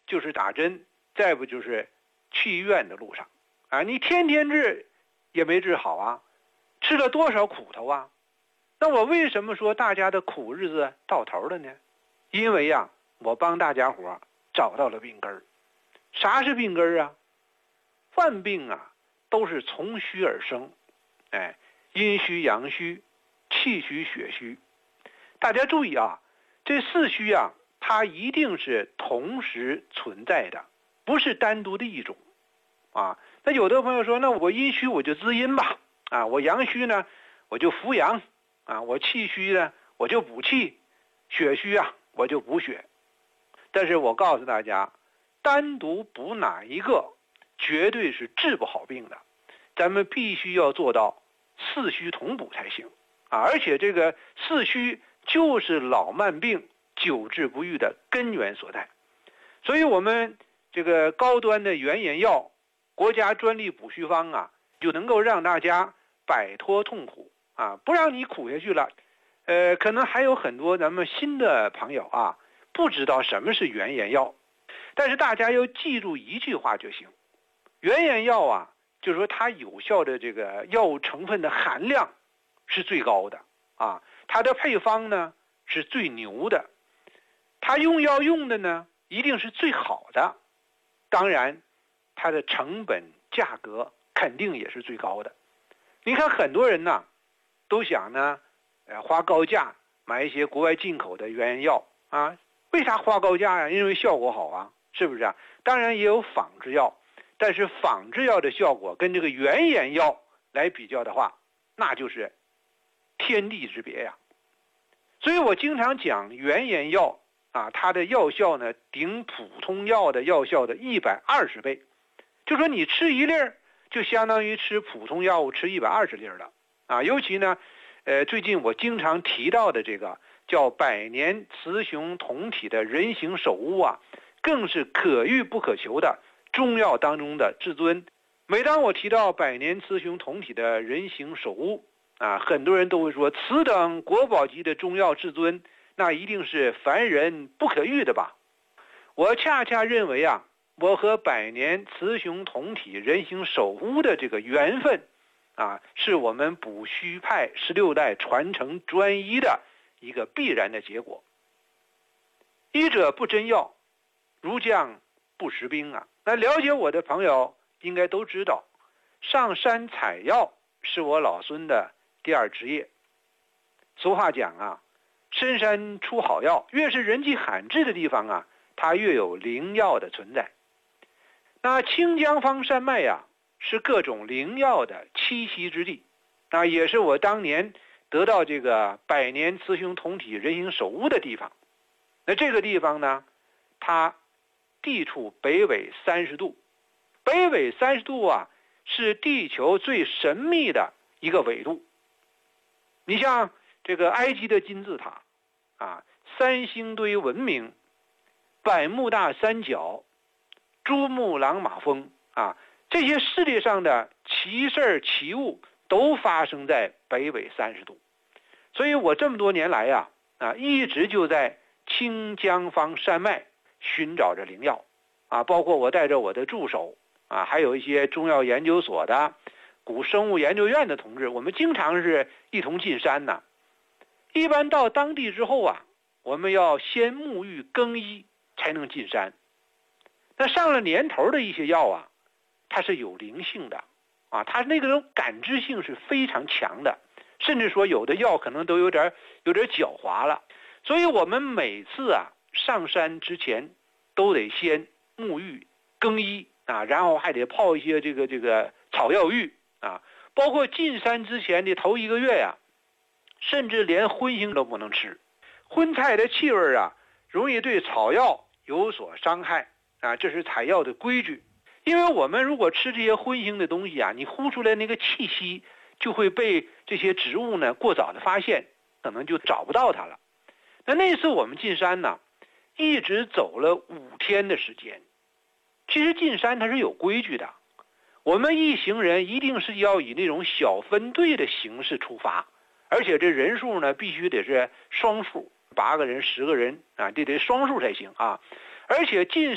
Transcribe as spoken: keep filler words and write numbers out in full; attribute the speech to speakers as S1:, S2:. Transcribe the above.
S1: 就是打针，再不就是去医院的路上啊！你天天治也没治好啊，吃了多少苦头啊！那我为什么说大家的苦日子到头了呢？因为呀、啊，我帮大家伙找到了病根儿。啥是病根儿啊？万病啊都是从虚而生，哎，阴虚、阳虚、气虚、血虚。大家注意啊，这四虚啊，它一定是同时存在的，不是单独的一种啊。那有的朋友说，那我阴虚我就滋阴吧，啊，我阳虚呢我就扶阳，啊，我气虚呢我就补气，血虚啊我就补血。但是我告诉大家，单独补哪一个绝对是治不好病的，咱们必须要做到四虚同补才行啊！而且这个四虚就是老慢病久治不愈的根源所在，所以我们这个高端的原研药、国家专利补虚方啊，就能够让大家摆脱痛苦啊，不让你苦下去了。呃，可能还有很多咱们新的朋友啊，不知道什么是原研药，但是大家要记住一句话就行：原研药啊，就是说它有效的这个药物成分的含量是最高的啊，它的配方呢是最牛的，它用药用的呢一定是最好的，当然它的成本价格肯定也是最高的。你看很多人呢都想呢呃花高价买一些国外进口的原研药啊，为啥花高价呀？因为效果好啊，是不是啊？当然也有仿制药，但是仿制药的效果跟这个原研药来比较的话，那就是天地之别呀。所以我经常讲原研药啊，它的药效呢顶普通药的药效的一百二十倍，就说你吃一粒儿就相当于吃普通药物吃一百二十粒了啊。尤其呢呃，最近我经常提到的这个叫百年雌雄同体的人形首乌啊，更是可遇不可求的中药当中的至尊。每当我提到百年雌雄同体的人形首乌啊，很多人都会说，此等国宝级的中药至尊，那一定是凡人不可遇的吧？我恰恰认为啊，我和百年雌雄同体人形首乌的这个缘分啊，是我们补虚派十六代传承专一的一个必然的结果。医者不真药，如将不识兵啊。那了解我的朋友应该都知道，上山采药是我老孙的第二职业。俗话讲啊，深山出好药，越是人迹罕至的地方啊，它越有灵药的存在。那清江坊山脉呀、啊，是各种灵药的栖息之地，那也是我当年得到这个百年雌雄同体人形首乌的地方。那这个地方呢，它地处北纬三十度，北纬三十度啊，是地球最神秘的一个纬度。你像这个埃及的金字塔啊，三星堆文明，百慕大三角，珠穆朗玛峰啊，这些世界上的奇事奇物都发生在北纬三十度。所以我这么多年来呀、啊，啊，一直就在清江坊山脉寻找着灵药啊，包括我带着我的助手啊，还有一些中药研究所的、古生物研究院的同志，我们经常是一同进山呢。一般到当地之后啊，我们要先沐浴更衣才能进山。那上了年头的一些药啊，它是有灵性的啊，它那个感知性是非常强的，甚至说有的药可能都有点有点狡猾了。所以我们每次啊上山之前都得先沐浴更衣啊，然后还得泡一些这个这个草药浴啊，包括进山之前的头一个月呀、啊，甚至连荤腥都不能吃，荤菜的气味啊容易对草药有所伤害啊，这是采药的规矩。因为我们如果吃这些荤腥的东西啊，你呼出来那个气息就会被这些植物呢过早的发现，可能就找不到它了。那那次我们进山呢，一直走了五天的时间。其实进山它是有规矩的，我们一行人一定是要以那种小分队的形式出发，而且这人数呢必须得是双数，八个人、十个人啊，这得双数才行啊。而且进